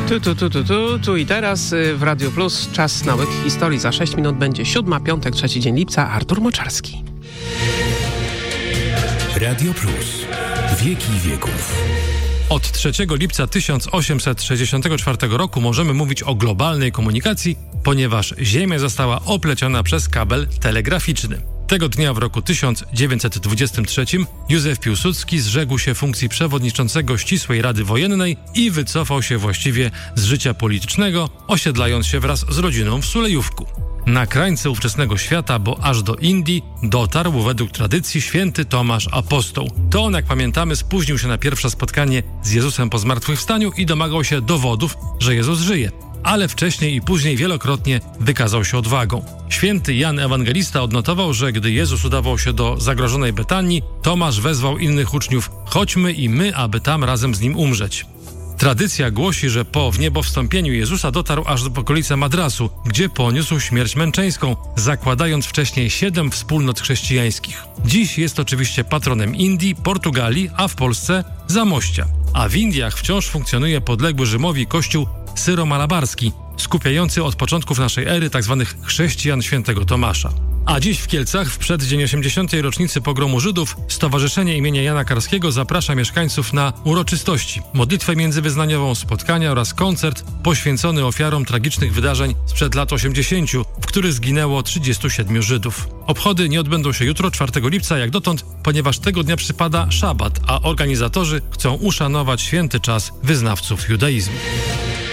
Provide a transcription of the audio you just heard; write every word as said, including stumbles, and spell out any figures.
Tu, tu, tu, tu, tu, tu i teraz w Radio Plus czas na łyk historii. Za sześć minut będzie siódma, piątek, trzeci dzień lipca. Artur Moczarski. Radio Plus. Wieki wieków. Od trzeciego lipca tysiąc osiemset sześćdziesiątego czwartego roku możemy mówić o globalnej komunikacji, ponieważ Ziemia została opleciona przez kabel telegraficzny. Tego dnia w roku tysiąc dziewięćset dwudziestym trzecim Józef Piłsudski zrzekł się funkcji przewodniczącego Ścisłej Rady Wojennej i wycofał się właściwie z życia politycznego, osiedlając się wraz z rodziną w Sulejówku. Na krańce ówczesnego świata, bo aż do Indii, dotarł według tradycji święty Tomasz Apostoł. To on, jak pamiętamy, spóźnił się na pierwsze spotkanie z Jezusem po zmartwychwstaniu i domagał się dowodów, że Jezus żyje. Ale wcześniej i później wielokrotnie wykazał się odwagą. Święty Jan Ewangelista odnotował, że gdy Jezus udawał się do zagrożonej Betanii, Tomasz wezwał innych uczniów: chodźmy i my, aby tam razem z nim umrzeć. Tradycja głosi, że po wniebowstąpieniu Jezusa dotarł aż do okolicy Madrasu, gdzie poniósł śmierć męczeńską, zakładając wcześniej siedem wspólnot chrześcijańskich. Dziś jest oczywiście patronem Indii, Portugalii, a w Polsce Zamościa. A w Indiach wciąż funkcjonuje podległy Rzymowi kościół syro-malabarski, skupiający od początków naszej ery tzw. chrześcijan świętego Tomasza. A dziś w Kielcach, w przeddzień osiemdziesiątej rocznicy pogromu Żydów, Stowarzyszenie imienia Jana Karskiego zaprasza mieszkańców na uroczystości, modlitwę międzywyznaniową, spotkania oraz koncert poświęcony ofiarom tragicznych wydarzeń sprzed lat osiemdziesięciu, w których zginęło trzydziestu siedmiu Żydów. Obchody nie odbędą się jutro, czwartego lipca, jak dotąd, ponieważ tego dnia przypada szabat, a organizatorzy chcą uszanować święty czas wyznawców judaizmu.